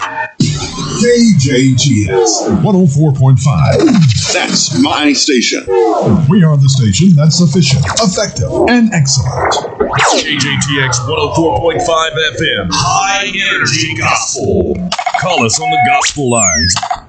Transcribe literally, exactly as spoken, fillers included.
K J T X one oh four point five. That's my station. We are the station that's sufficient, effective, and excellent. K J T X one oh four point five F M. High Energy Gospel. Call us on the gospel lines